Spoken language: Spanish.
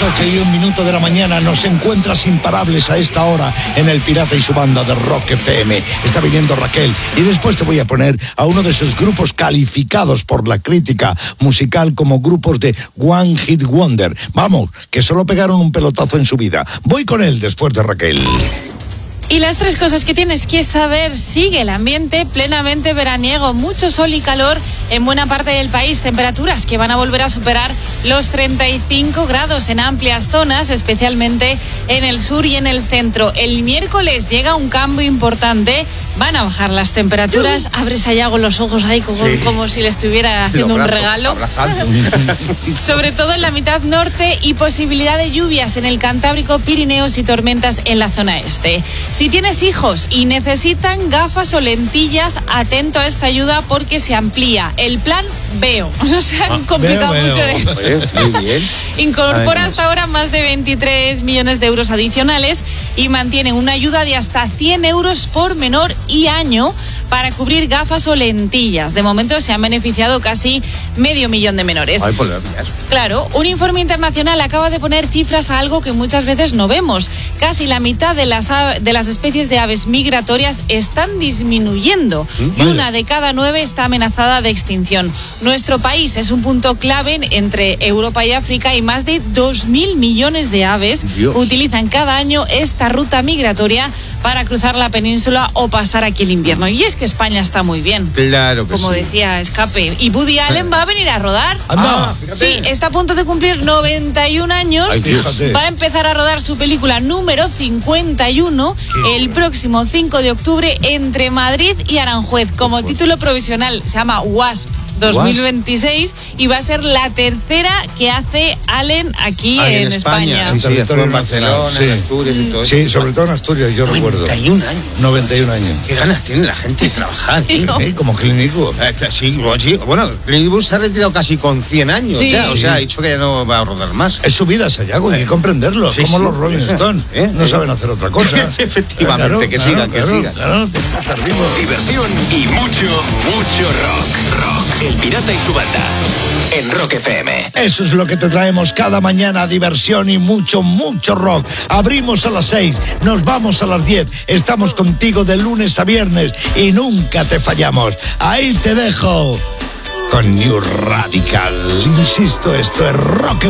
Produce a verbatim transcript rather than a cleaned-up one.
ocho y un minuto de la mañana. Nos encuentras imparables a esta hora en El Pirata y su banda de Rock F M. Está viniendo Raquel y después te voy a poner a uno de esos grupos calificados por la crítica musical como grupos de One Hit Wonder. Vamos, que solo pegaron un pelotazo en su vida. Voy con él después de Raquel. Y las tres cosas que tienes que saber: sigue el ambiente plenamente veraniego, mucho sol y calor en buena parte del país, temperaturas que van a volver a superar los treinta y cinco grados en amplias zonas, especialmente en el sur y en el centro. El miércoles llega un cambio importante, van a bajar las temperaturas. Abres a Yago los ojos ahí como, sí. como si le estuviera haciendo un regalo. Sobre todo en la mitad norte, y posibilidad de lluvias en el Cantábrico, Pirineos y tormentas en la zona este. Si tienes hijos y necesitan gafas o lentillas, atento a esta ayuda porque se amplía el plan Veo. No se han complicado veo, mucho. veo. De... Muy bien. Incorpora hasta ahora más de veintitrés millones de euros adicionales y mantiene una ayuda de hasta cien euros por menor y año para cubrir gafas o lentillas. De momento se han beneficiado casi medio millón de menores. Ay, pues lo pillas. Claro, un informe internacional acaba de poner cifras a algo que muchas veces no vemos. Casi la mitad de las, de las especies de aves migratorias están disminuyendo ¿Mm? y una de cada nueve está amenazada de extinción. Nuestro país es un punto clave entre Europa y África, y más de dos mil millones de aves Dios. utilizan cada año esta ruta migratoria para cruzar la península o pasar aquí el invierno. Y es que España está muy bien. Claro que Como sí. decía Escape. Y Woody Allen va a venir a rodar. Anda, ah, sí, está a punto de cumplir noventa y un años. Ay, fíjate. Va a empezar a rodar su película número cincuenta y uno el próximo cinco de octubre entre Madrid y Aranjuez. Como título provisional se llama Wasp dos mil veintiséis y va a ser la tercera que hace Allen aquí ah, en, en España. España. Sí, sí, Territorio en Barcelona, sí. en Asturias y todo Sí, eso. sobre todo en Asturias, yo recuerdo. noventa y un años. noventa y un años. Qué ganas tiene la gente de trabajar. Sí, ¿eh? ¿no? Sí, como clínico. Eh, sí, bueno, sí, bueno, Clint Eastwood se ha retirado casi con cien años Sí. ya, o Sí. sea, ha dicho que ya no va a rodar más. Es su vida, Sayago, hay que comprenderlo. Sí, como sí, los Rolling sí. Stones. ¿Eh? No saben hacer otra cosa. Efectivamente, Claro, que claro, sigan, que claro, sigan. Claro, tienen que estar vivos. Diversión y mucho, mucho rock. Rock. El Pirata y su banda. En Rock F M. Eso es lo que te traemos cada mañana, diversión y mucho, mucho rock. Abrimos a las seis, nos vamos a las diez. Estamos contigo de lunes a viernes y nunca te fallamos. Ahí te dejo con New Radical. Insisto, esto es Rock F M.